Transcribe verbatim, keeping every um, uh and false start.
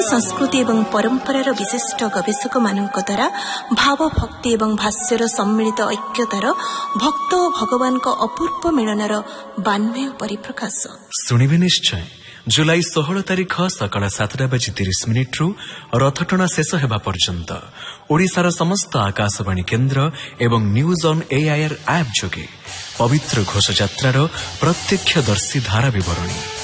संस्कृति एवं परंपरार विशिष्ट गवेषक मानक द्वारा भाव भक्ति एवं भाष्यर सम्मिलित ऐक्यतार भक्त और भगवान का अपूर्व मिलनर बान्मय परिप्रकाश शुणिबे निश्चय। जुलाई षोहल तारिख सकाळ सातटा बजी तीस मिनिट्रु रथटଣା शेष हेबा पर्यंत ओडिशार समस्त आकाशवाणी केन्द्र एवं न्यूज ऑन एआईआर ऐप जोगे पवित्र घोषयात्रार प्रत्यक्षदर्शी धारा विवरणी